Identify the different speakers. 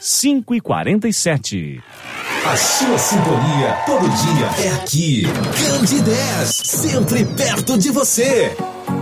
Speaker 1: 5h47.
Speaker 2: A sua sintonia todo dia é aqui. Candidez, sempre perto de você.